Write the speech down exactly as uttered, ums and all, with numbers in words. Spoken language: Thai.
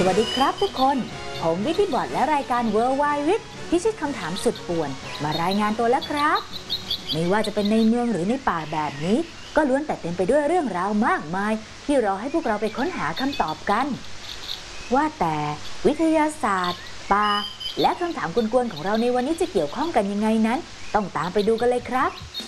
วัสดีครับทุกคนผมวิทย์บอร์ดและรายการ Worldwide with พิชิตคำถามสุดป่วนมารายงานตัวแล้วครับไม่ว่าจะเป็นในเมืองหรือในป่าแบบนี้ก็ล้วนแต่เต็มไปด้วยเรื่องราวมากมายที่รอให้พวกเราไปค้นหาคำตอบกันว่าแต่วิทยาศาสตร์ป่าและคำถามกวนๆของเราในวันนี้จะเกี่ยวข้องกันยังไงนั้นต้องตามไปดูกันเลยครับ